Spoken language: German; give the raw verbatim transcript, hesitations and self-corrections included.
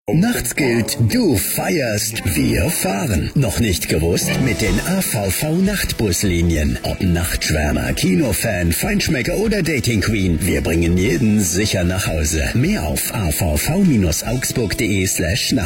Nachts gilt, du feierst, wir fahren. Noch nicht gewusst? Mit den A V V-Nachtbuslinien. Ob Nachtschwärmer, Kinofan, Feinschmecker oder Dating Queen, wir bringen jeden sicher nach Hause. Mehr auf a v v Bindestrich augsburg punkt de slash